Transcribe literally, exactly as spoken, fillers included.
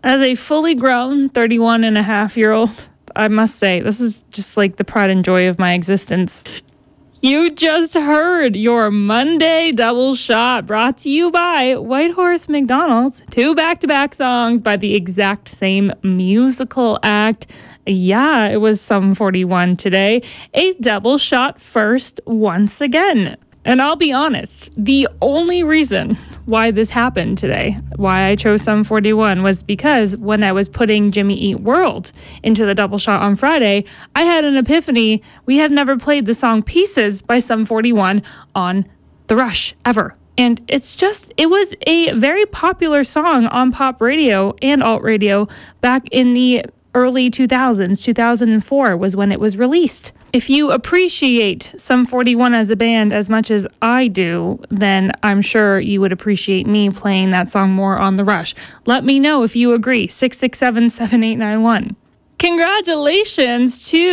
As a fully grown thirty-one and a half year old, I must say, this is just like the pride and joy of my existence. You just heard your Monday double shot brought to you by Whitehorse McDonald's. Two back-to-back songs by the exact same musical act. Yeah, it was Sum forty-one today. A double shot first once again. And I'll be honest, the only reason why this happened today, why I chose Sum forty-one, was because when I was putting Jimmy Eat World into the double shot on Friday, I had an epiphany. We have never played the song Pieces by Sum forty-one on The Rush ever. And it's just, it was a very popular song on pop radio and alt radio back in the early two thousands. two thousand four was when it was released. If you appreciate Sum forty-one as a band as much as I do, then I'm sure you would appreciate me playing that song more on The Rush. Let me know if you agree. six six seven, seven eight nine one. Congratulations to